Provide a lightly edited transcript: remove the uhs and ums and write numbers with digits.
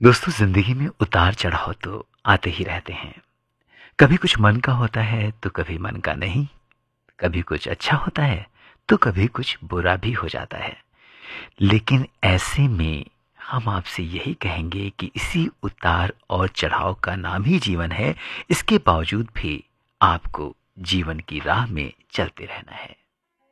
दोस्तों, जिंदगी में उतार चढ़ाव तो आते ही रहते हैं। कभी कुछ मन का होता है तो कभी मन का नहीं। कभी कुछ अच्छा होता है तो कभी कुछ बुरा भी हो जाता है। लेकिन ऐसे में हम आपसे यही कहेंगे कि इसी उतार और चढ़ाव का नाम ही जीवन है। इसके बावजूद भी आपको जीवन की राह में चलते रहना है।